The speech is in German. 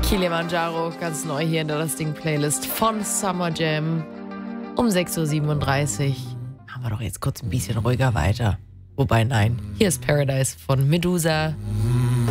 Kilimanjaro, ganz neu hier in der Lustig-Playlist von Summer Jam. Um 6:37 Uhr machen wir doch jetzt kurz ein bisschen ruhiger weiter. Wobei, nein, hier ist Paradise von Medusa.